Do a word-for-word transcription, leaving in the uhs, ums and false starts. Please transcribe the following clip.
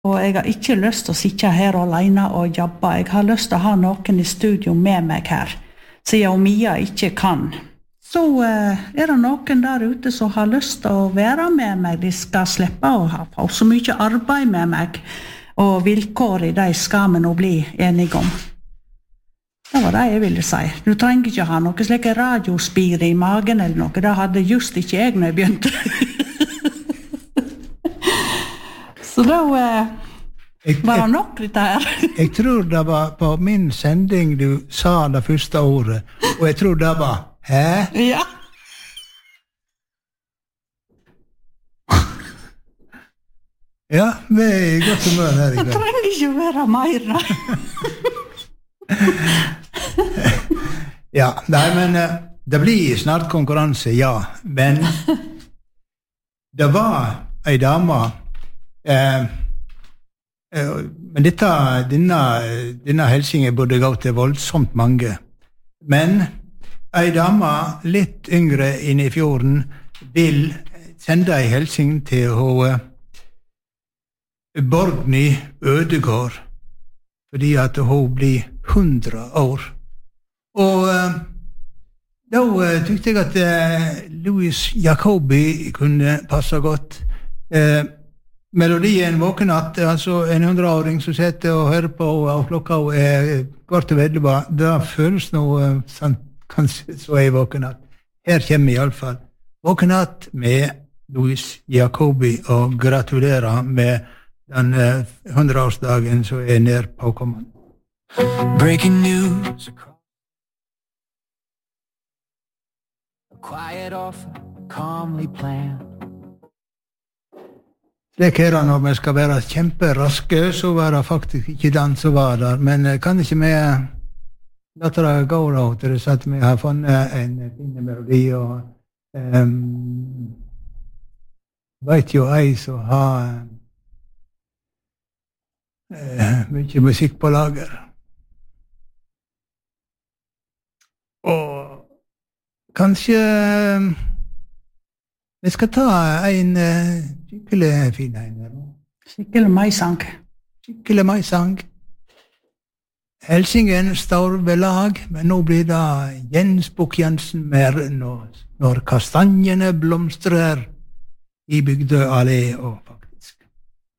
Og jeg har ikke lyst til å sitte her alene og jobbe. Jeg har lyst til å ha noen i studio med meg her, siden Mia ikke kan. Så uh, er det noen der ute som har lyst til å være med meg. De skal slippe å ha få så mye arbeid med meg, og vilkår i de skal vi nå bli enige om. Det var det jeg ville si. Du trenger ikke ha noe slik radiospire i magen eller noe. Det hadde just ikke jeg når jeg begynte. Så da uh, var det nok dette her. Jeg tror det var på min sending du sa det første ordet, og jeg tror det var hæ? Ja. Ja, vi er godt humør her i kveld. Det trenger ikke være mer, da. Ja, nei, men det blir snart konkurranse, ja. Men det var ei dame, eh, eh, men dette, denne, denne helsingen burde gå til voldsomt mange. Men ei dame litt yngre inne i fjorden vil sende ei helsing til henne Borgny Ødegård, fordi at hun blir hundre år. Og uh, da uh, tykte jeg at uh, Louis Jacobi kunne passe godt. Uh, melodien Våkenatt, altså en hundreåring som sitter og hører på, og klokka er kvart og vedelig, da føles noe uh, sånn, kanskje så er Våkenatt. Her kommer i alle fall Våkenatt med Louis Jacobi, og gratulerer med den hundreårsdagen som er nær påkommende. Breaking news. A quiet offer, calmly planned. Slik er det når vi skal være kjemperaske, så var det faktisk ikke den som var der. Men kan ikke vi la det gå da, til det at vi har funnet en fin melodi, og um, vet jo ei som har Uh, mye musikk på lager. Og kanskje uh, vi skal ta en uh, skikkelig fin en her nå. Skikkelig maisang. Skikkelig maisang. Helsingen står ved lag, men nå blir det Jens Bukk-Jensen mer når, når kastanjene blomstrer i Bygdø allé og